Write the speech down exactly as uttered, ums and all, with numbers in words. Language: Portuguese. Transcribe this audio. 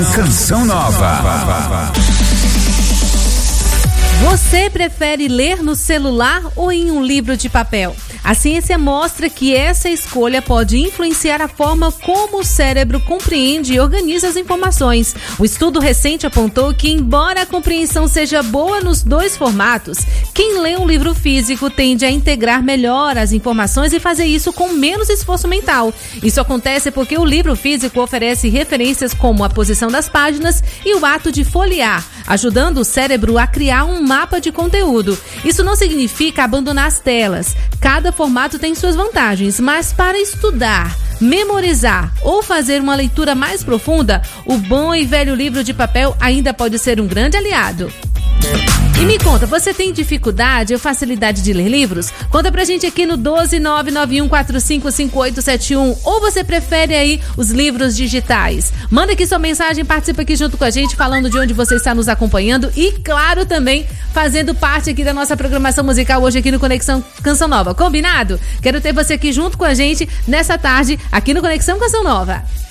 Canção Nova. Você prefere ler no celular ou em um livro de papel? A ciência mostra que essa escolha pode influenciar a forma como o cérebro compreende e organiza as informações. Um estudo recente apontou que, embora a compreensão seja boa nos dois formatos, quem lê um livro físico tende a integrar melhor as informações e fazer isso com menos esforço mental. Isso acontece porque o livro físico oferece referências como a posição das páginas e o ato de folhear, ajudando o cérebro a criar um mapa de conteúdo. Isso não significa abandonar as telas. Cada formato tem suas vantagens, mas para estudar, memorizar ou fazer uma leitura mais profunda, o bom e velho livro de papel ainda pode ser um grande aliado. E me conta, você tem dificuldade ou facilidade de ler livros? Conta pra gente aqui no doze nove nove um quatro cinco cinco oito sete um, ou você prefere aí os livros digitais? Manda aqui sua mensagem, participa aqui junto com a gente, falando de onde você está nos acompanhando e, claro, também fazendo parte aqui da nossa programação musical hoje aqui no Conexão Canção Nova. Combinado? Quero ter você aqui junto com a gente nessa tarde aqui no Conexão Canção Nova.